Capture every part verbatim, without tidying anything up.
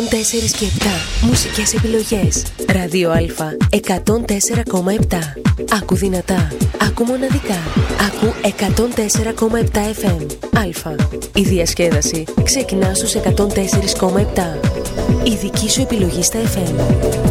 τέσσερα και επτά μουσικές επιλογές. Ράδιο Α εκατόν τέσσερα κόμμα επτά. Άκου δυνατά, άκου μοναδικά. Άκου εκατόν τέσσερα κόμμα επτά εφ εμ. Α. Η διασκέδαση ξεκινά στους εκατόν τέσσερα κόμμα επτά. Η δική σου επιλογή στα εφ εμ.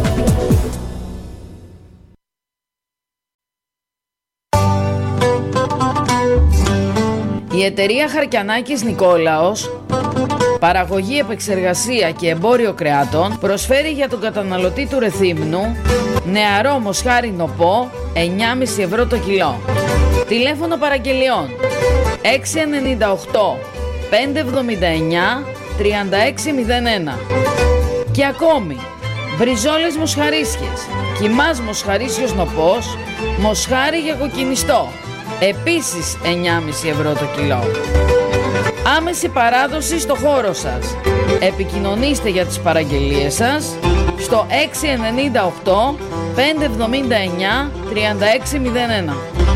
Η εταιρεία Χαρκιανάκης Νικόλαος, παραγωγή, επεξεργασία και εμπόριο κρεάτων, προσφέρει για τον καταναλωτή του Ρεθύμνου νεαρό μοσχάρι νοπό εννιά κόμμα πέντε ευρώ το κιλό. Τηλέφωνο παραγγελιών έξι εννιά οκτώ πέντε εβδομήντα εννιά τριάντα έξι μηδέν ένα. Και ακόμη, μπριζόλες μοσχαρίσιες, κιμάς μοσχαρίσιος νοπός, μοσχάρι για κοκκινιστό, επίσης εννιά κόμμα πέντε ευρώ το κιλό. Άμεση παράδοση στο χώρο σας. Επικοινωνήστε για τις παραγγελίες σας στο έξι εννιά οκτώ πέντε εβδομήντα εννιά τριάντα έξι μηδέν ένα.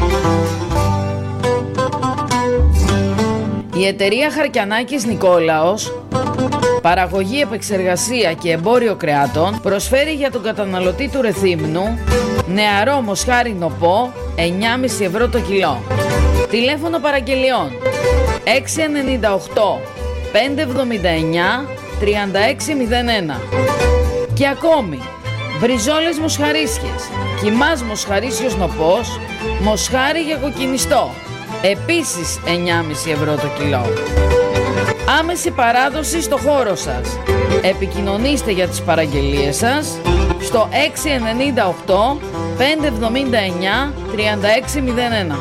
Η εταιρεία Χαρκιανάκης Νικόλαος, παραγωγή, επεξεργασία και εμπόριο κρεάτων, προσφέρει για τον καταναλωτή του Ρεθύμνου νεαρό μοσχάρι νοπό εννιά κόμμα πέντε ευρώ το κιλό. Τηλέφωνο παραγγελιών έξι εννιά οκτώ πέντε εβδομήντα εννιά τριάντα έξι μηδέν ένα. Και ακόμη, μπριζόλες μοσχαρίσιες, κιμάς μοσχαρίσιος νοπός, μοσχάρι για κοκκινιστό, επίσης εννιά κόμμα πέντε ευρώ το κιλό. Άμεση παράδοση στο χώρο σας. Επικοινωνήστε για τις παραγγελίες σας στο έξι εννιά οκτώ πέντε εβδομήντα εννιά τριάντα έξι μηδέν ένα.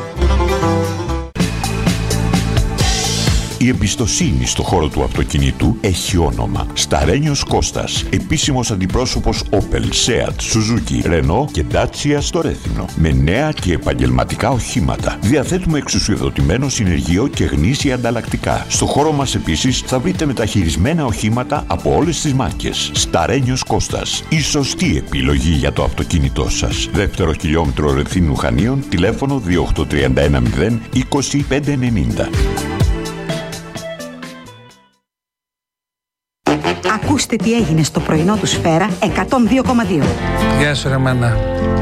Η εμπιστοσύνη στο χώρο του αυτοκινήτου έχει όνομα. Σταρένιος Κώστας, επίσημος αντιπρόσωπος Opel, Seat, Suzuki, Renault και Dacia στο Ρέθυμνο. Με νέα και επαγγελματικά οχήματα. Διαθέτουμε εξουσιοδοτημένο συνεργείο και γνήσια ανταλλακτικά. Στο χώρο μας επίσης θα βρείτε μεταχειρισμένα οχήματα από όλες τις μάρκες. Σταρένιος Κώστας, η σωστή επιλογή για το αυτοκίνητό σας. Δεύτερο χιλιόμετρο Ρεθύμνου Χανίων, τηλέφωνο δύο οκτώ τρία ένα μηδέν είκοσι πέντε ενενήντα. Ακούστε τι έγινε στο πρωινό του Σφαίρα εκατόν δύο κόμμα δύο. Γεια σου ρε μάνα.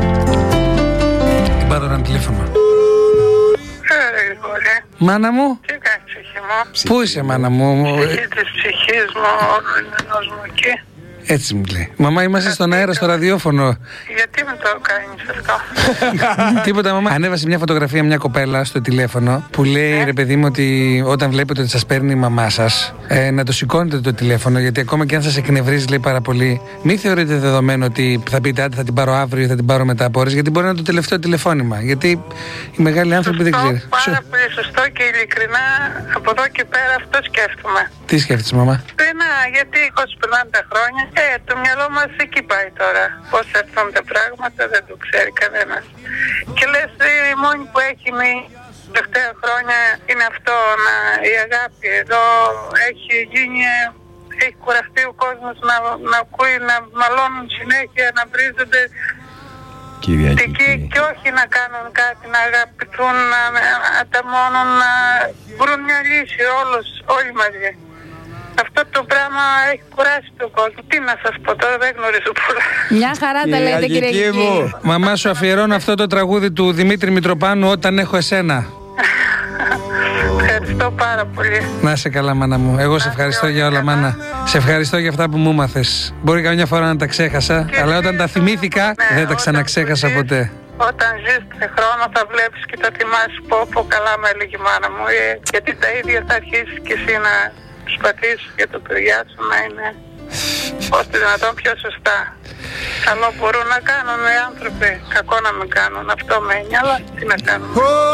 Την πάρω ένα τηλέφωνο. Ρε Γρηγόρη. Μάνα μου. Τι κάνεις ψυχή μου? Πού είσαι μάνα μου? Ψυχή της ψυχής μου, όλου ενός μου εκεί. Έτσι μου λέει. Μαμά, είμαστε στον αέρα στο ραδιόφωνο. Γιατί με το κάνεις αυτό? Τίποτα, μαμά. Ανέβασε μια φωτογραφία μια κοπέλα στο τηλέφωνο που λέει ε? ρε παιδί μου ότι όταν βλέπετε ότι σας παίρνει η μαμά σας, ε, να το σηκώνετε το τηλέφωνο, γιατί ακόμα και αν σας εκνευρίζει, λέει πάρα πολύ, μην θεωρείτε δεδομένο ότι θα πείτε άντε θα την πάρω αύριο ή θα την πάρω μετά από ώρες, γιατί μπορεί να είναι το τελευταίο τηλεφώνημα. Γιατί οι μεγάλοι άνθρωποι σωστό, δεν ξέρουν. Πάρα πολύ σωστό και ειλικρινά από εδώ και πέρα αυτό σκέφτομαι. Τι σκέφτεσαι, μαμά? Να, γιατί είκοσι περνάνε τα χρόνια. Ε, το μυαλό μας εκεί πάει τώρα. Πώς έρθουν τα πράγματα δεν το ξέρει κανένας. Και λες η μόνη που έχει μείνει τα τελευταία χρόνια είναι αυτό, να, η αγάπη. Εδώ έχει γίνει, έχει κουραστεί ο κόσμος να, να ακούει, να μαλώνουν συνέχεια, να βρίζονται και, και όχι να κάνουν κάτι, να αγαπηθούν, να, να ανταμώνουν, να βρουν μια λύση όλους, όλοι μαζί. Αυτό το πράγμα έχει κουράσει τον κόσμο. Τι να σας πω τώρα, δεν γνωρίζω πολλά. Μια χαρά τα λέτε, κύριε Κική. Μαμά, σου αφιερώνω αυτό το τραγούδι του Δημήτρη Μητροπάνου, Όταν έχω εσένα. Ευχαριστώ πάρα πολύ. Να είσαι καλά, μάνα μου. Εγώ σε ευχαριστώ για όλα, μάνα. Σε ευχαριστώ για αυτά που μου μάθες. Μπορεί καμιά φορά να τα ξέχασα, και αλλά όταν τα θυμήθηκα, ναι, δεν τα ξαναξέχασα ζεις, ποτέ. Όταν ζεις σε χρόνο θα βλέπεις και θα θυμάσαι πω, πω καλά με έλεγε η μάνα μου. Ε, γιατί τα ίδια θα αρχίσεις και εσύ να προσπαθήσεις για το παιδιά σου να είναι όσο δυνατόν πιο σωστά. Καλό μπορούν να κάνουν οι άνθρωποι, κακό να μην κάνουν. Αυτό μένει, αλλά τι να κάνουμε.